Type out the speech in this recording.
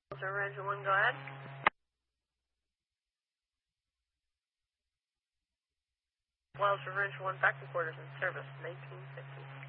Ridge 1, go ahead. Wells Ridge 1, backing quarters in service, 1950.